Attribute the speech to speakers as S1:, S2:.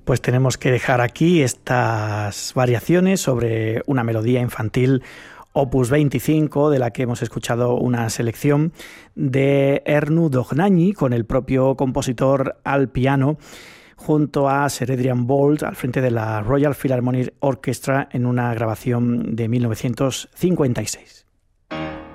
S1: Pues tenemos que dejar aquí estas variaciones sobre una melodía infantil Opus 25, de la que hemos escuchado una selección de Ernu Dohnányi, con el propio compositor al piano, junto a Sir Adrian Boult al frente de la Royal Philharmonic Orchestra en una grabación de 1956.